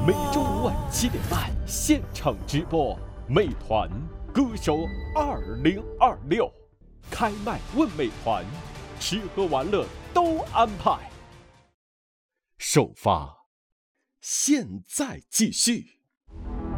每周五晚7点半现场直播，美团歌手2026，开麦问美团，吃喝玩乐都安排。首发，现在继续。